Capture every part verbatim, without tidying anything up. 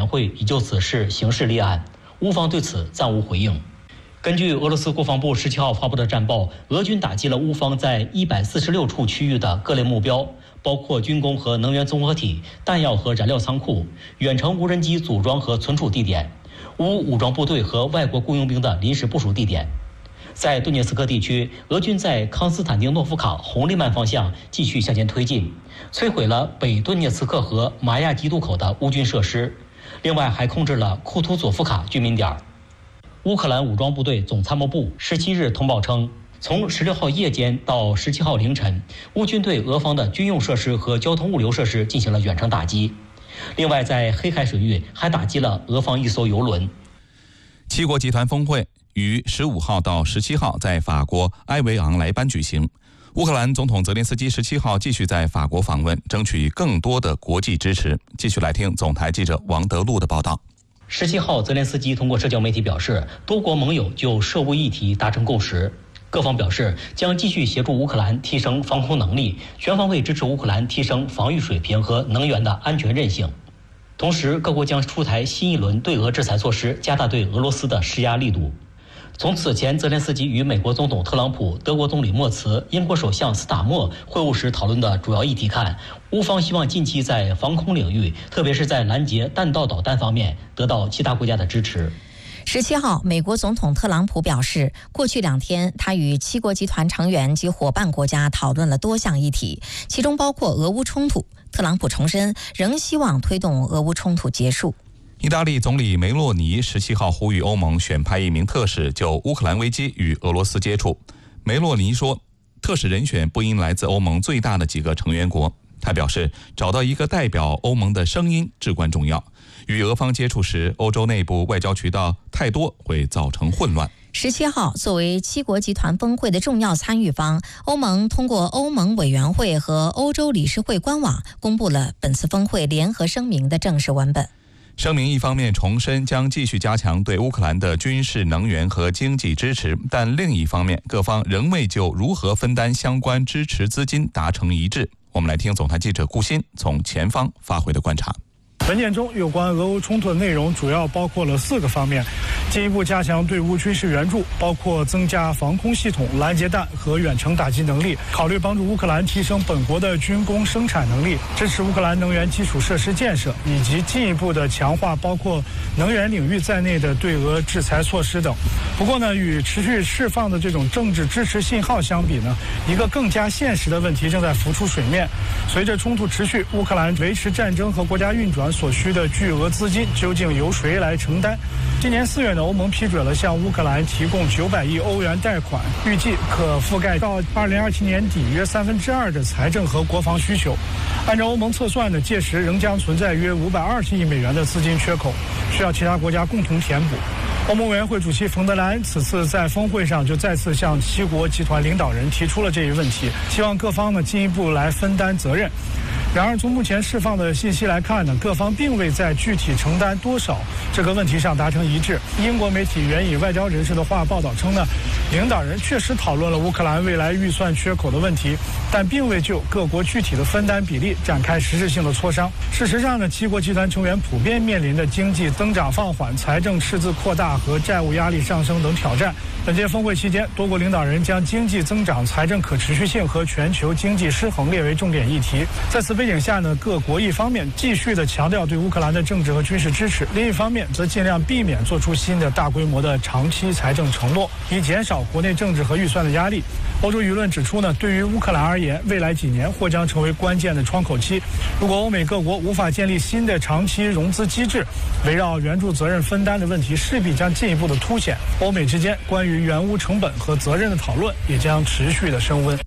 会已就此事刑事立案，乌方对此暂无回应。根据俄罗斯国防部十七号发布的战报，俄军打击了乌方在一百四十六处区域的各类目标，包括军工和能源综合体、弹药和燃料仓库、远程无人机组装和存储地点、乌武装部队和外国雇佣兵的临时部署地点。在顿涅茨克地区，俄军在康斯坦丁诺夫卡红利曼方向继续向前推进，摧毁了北顿涅茨克和马亚基渡口的乌军设施，另外还控制了库图佐夫卡居民点。乌克兰武装部队总参谋部十七日通报称，从十六号夜间到十七号凌晨，乌军对俄方的军用设施和交通物流设施进行了远程打击。另外，在黑海水域还打击了俄方一艘油轮。 七国集团峰会于十五号到十七号在法国埃维昂莱班举行。乌克兰总统泽连斯基十七号继续在法国访问，争取更多的国际支持。继续来听总台记者王德禄的报道。 十七号，泽连斯基通过社交媒体表示，多国盟友就涉乌议题达成共识，各方表示将继续协助乌克兰提升防空能力，全方位支持乌克兰提升防御水平和能源的安全韧性。同时，各国将出台新一轮对俄制裁措施，加大对俄罗斯的施压力度。从此前，泽连斯基与美国总统特朗普、德国总理默茨、英国首相斯塔默会晤时讨论的主要议题看，乌方希望近期在防空领域，特别是在拦截弹道导弹方面，得到其他国家的支持。 十七号，美国总统特朗普表示，过去两天他与七国集团成员及伙伴国家讨论了多项议题，其中包括俄乌冲突。特朗普重申，仍希望推动俄乌冲突结束。 意大利总理梅洛尼十七号呼吁欧盟选派一名特使就乌克兰危机与俄罗斯接触。梅洛尼说，特使人选不应来自欧盟最大的几个成员国。他表示，找到一个代表欧盟的声音至关重要。与俄方接触时，欧洲内部外交渠道太多会造成混乱。 十七号，作为七国集团峰会的重要参与方，欧盟通过欧盟委员会和欧洲理事会官网公布了本次峰会联合声明的正式文本。 声明一方面重申将继续加强对乌克兰的军事、能源和经济支持，但另一方面，各方仍未就如何分担相关支持资金达成一致。我们来听总台记者顾鑫从前方发回的观察。 文件中有关俄乌冲突的内容主要包括了四个方面：进一步加强对乌军事援助，包括增加防空系统、拦截弹和远程打击能力；考虑帮助乌克兰提升本国的军工生产能力，支持乌克兰能源基础设施建设，以及进一步的强化包括能源领域在内的对俄制裁措施等。不过呢，与持续释放的这种政治支持信号相比呢，一个更加现实的问题正在浮出水面。随着冲突持续，乌克兰维持战争和国家运转所需的巨额资金究竟由谁来承担？今年四月呢，欧盟批准了向乌克兰提供九百亿欧元贷款，预计可覆盖到二零二七年底约三分之二的财政和国防需求。按照欧盟测算呢，届时仍将存在约五百二十亿美元的资金缺口，需要其他国家共同填补。欧盟委员会主席冯德莱恩此次在峰会上就再次向七国集团领导人提出了这一问题，希望各方呢进一步来分担责任。然而，从目前释放的信息来看呢，各方并未在具体承担多少这个问题上达成一致。英国媒体援引外交人士的话报道称呢，领导人确实讨论了乌克兰未来预算缺口的问题，但并未就各国具体的分担比例展开实质性的磋商。事实上呢，七国集团成员普遍面临的经济增长放缓、财政赤字扩大和债务压力上升等挑战。本届峰会期间，多国领导人将经济增长、财政可持续性和全球经济失衡列为重点议题。在此背景下呢，各国一方面继续的强调对乌克兰的政治和军事支持，另一方面则尽量避免做出新的大规模的长期财政承诺，以减少国内政治和预算的压力。欧洲舆论指出呢，对于乌克兰而言，未来几年或将成为关键的窗口期。如果欧美各国无法建立新的长期融资机制，围绕援助责任分担的问题势必将进一步的凸显，欧美之间关于援乌成本和责任的讨论也将持续的升温。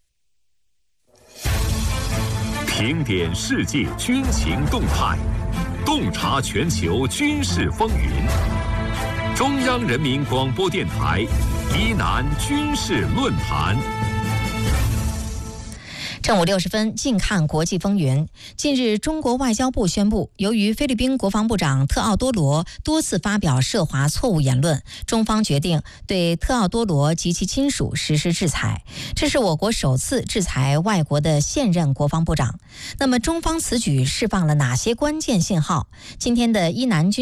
评点世界军情动态，洞察全球军事风云。中央人民广播电台疑难军事论坛。 正午六十分，近看国际风云。近日，中国外交部宣布，由于菲律宾国防部长特奥多罗多次发表涉华错误言论，中方决定对特奥多罗及其亲属实施制裁。这是我国首次制裁外国的现任国防部长。那么，中方此举释放了哪些关键信号？今天的伊南军